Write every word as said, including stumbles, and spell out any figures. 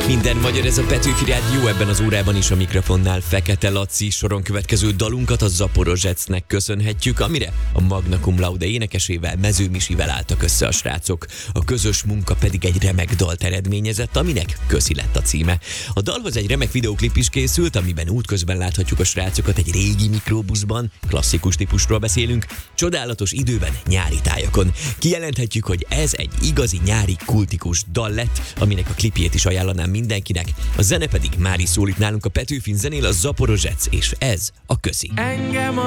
Minden magyar, ez a Petőfi Rádió, ebben az órában is a mikrofonnál Fekete Laci. Soron következő dalunkat a Zaporozsecnek köszönhetjük, amire a Magna Cum Laude énekesével, Mező Misivel álltak össze a srácok. A közös munka pedig egy remek dalt eredményezett, aminek Köszi lett a címe. A dalhoz egy remek videóklip is készült, amiben útközben láthatjuk a srácokat egy régi mikrobuszban, klasszikus típusról beszélünk, csodálatos időben, nyári tájakon. Kijelenthetjük, hogy ez egy igazi nyári kultikus dal lett, aminek a klipjét is ajánlanám mindenkinek. A zene pedig már is szól itt nálunk a Petőfin, zenél a Zaporozsec, és ez a Köszi. Engem